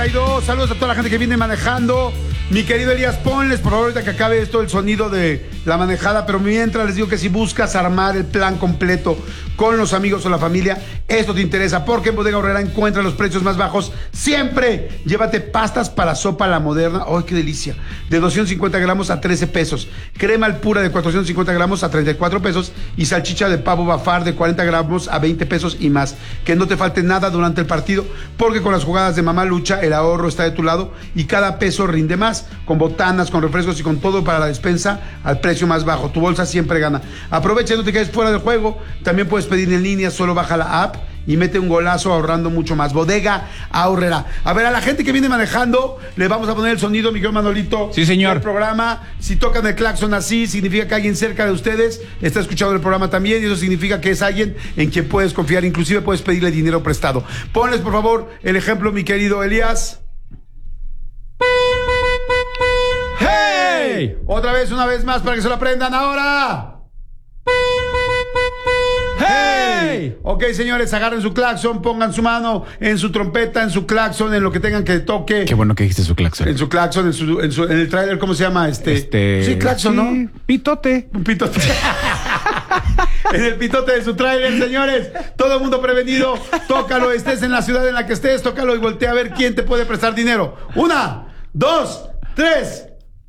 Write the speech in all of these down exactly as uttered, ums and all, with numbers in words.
treinta y dos. Saludos a toda la gente que viene manejando. Mi querido Elías, ponles por favor ahorita que acabe esto el sonido de la manejada, pero mientras les digo que si buscas armar el plan completo con los amigos o la familia, esto te interesa, porque en Bodega Aurrera encuentras los precios más bajos siempre. Llévate pastas para sopa La Moderna, ¡ay, qué delicia! De doscientos cincuenta gramos a trece pesos, crema al pura de cuatrocientos cincuenta gramos a treinta y cuatro pesos y salchicha de pavo Bafar de cuarenta gramos a veinte pesos y más. Que no te falte nada durante el partido, porque con las jugadas de Mamá Lucha el ahorro está de tu lado y cada peso rinde más, con botanas, con refrescos y con todo para la despensa al precio más bajo. Tu bolsa siempre gana. Aprovecha y no te quedes fuera del juego. También puedes pedir en línea, solo baja la app y mete un golazo ahorrando mucho más. Bodega Aurrera. A ver, a la gente que viene manejando, le vamos a poner el sonido, mi querido Manolito. Sí, señor. El programa, si tocan el claxon así, significa que alguien cerca de ustedes está escuchando el programa también, y eso significa que es alguien en quien puedes confiar, inclusive puedes pedirle dinero prestado. Ponles, por favor, el ejemplo, mi querido Elías. ¡Hey! Otra vez, una vez más, para que se lo aprendan ahora. ¡Hey! Ok, señores, agarren su claxon, pongan su mano en su trompeta, en su claxon, en lo que tengan que toque. Qué bueno que dijiste su claxon. En su claxon, en, su, en, su, en el trailer, ¿cómo se llama? Este, este sí, claxon, sí, ¿no? Pitote. Un pitote. En el pitote de su trailer, señores. Todo el mundo prevenido. Tócalo, estés en la ciudad en la que estés, tócalo y voltea a ver quién te puede prestar dinero. Una, dos, tres.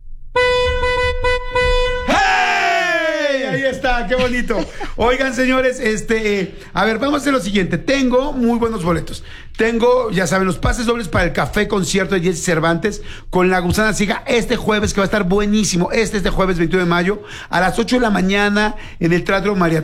Ahí está, qué bonito. Oigan, señores, este, eh, a ver, vamos a hacer lo siguiente. Tengo muy buenos boletos. Tengo, ya saben, los pases dobles para el café concierto de Jesse Cervantes con La Gusana Ciega este jueves, que va a estar buenísimo. Este, este jueves veintiuno de mayo, a las ocho de la mañana en el Teatro María